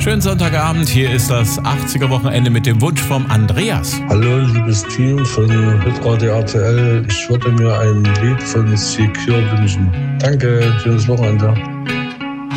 Schönen Sonntagabend, hier ist das 80er-Wochenende mit dem Wunsch vom Andreas. Hallo, liebes Team von Hitradio RTL. Ich würde mir ein Lied von Secure wünschen. Danke, schönes Wochenende.